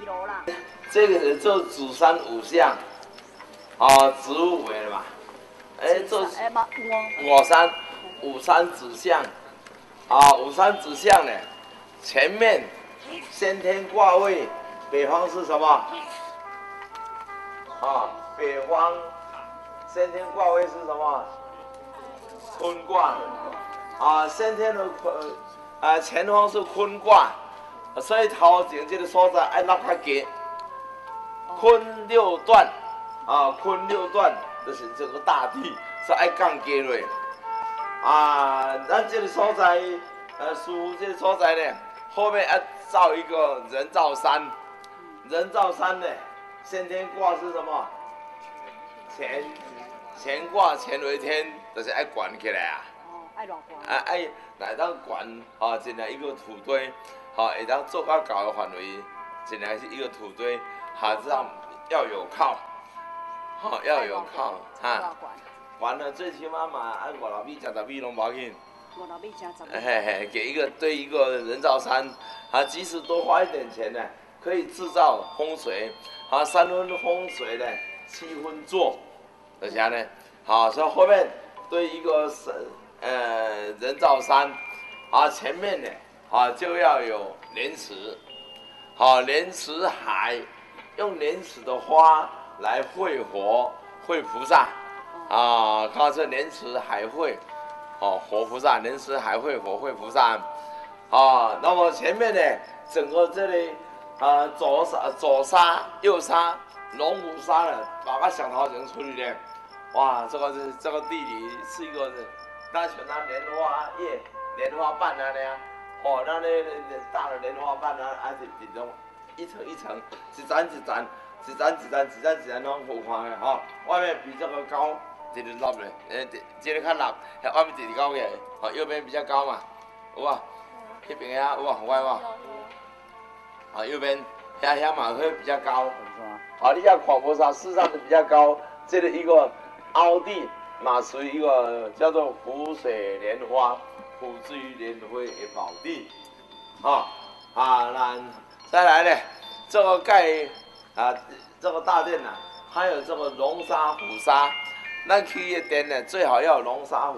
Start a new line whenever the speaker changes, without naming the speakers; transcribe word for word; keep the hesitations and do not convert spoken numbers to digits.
楼啦。
这个做主山五象，啊，植物为了嘛，哎，做
哎嘛五
五山五山指向，啊，五山指向呢，前面先天卦位，北方是什么？啊，北方先天卦位是什么？坤卦。啊，先天的坤，啊，前方是坤卦，所以头前这个所在爱落较低。坤六段，啊，坤六段就是这个大地，所以爱降低落。啊，咱这个所在，呃，师傅这个所在呢，后面要造一个人造山。人造山呢，先天卦是什么？乾，乾卦乾为天，就是爱悬起来啊。
爱偌悬。
啊，爱来当悬，啊，进来一个土堆，好、啊，会当做较高的范围，进来是一个土堆，哈、啊，这样要有靠，好、啊，要有靠，哈。完了，最起码嘛，按五六米、十十米拢无要紧。
五六米、十十米。
嘿嘿，给一个对一个人造山，啊，即使多花一点钱呢，可以制造风水，啊，三分风水呢，七分做，这些呢，好，所以后面对一个神。呃，人造山，啊，前面呢，啊，就要有莲池，好、啊，莲池海，用莲池的花来会活，会菩萨，啊，靠这莲池海会，哦、啊，活菩萨，莲池海会活会菩萨，啊，那么前面呢，整个这里，啊，左沙左沙右沙龙虎沙呢，把它想头前处理的，哇，这个是这个地理是一个。咱像咱莲花叶、莲花瓣啊那样，哦，咱那大的莲花瓣啊，还是这种一层一层、一盏一盏、一盏一盏、一盏一盏拢好看的哈。外面比这个高，一直落嘞，呃，这个较落，外面一直高嘅，哦，右边比较高嘛，有啊，那边遐有啊，有啊，啊，右边遐遐嘛会比较高，啊，你要看菩萨事实上是比较高，这个一个凹地。嘛属于一个叫做湖水莲花，普之于莲花的宝地，啊啊，那再来呢，这个盖啊，这个大殿呢、啊，还有这个龙沙虎沙，咱去的殿呢，最好要有龙沙虎。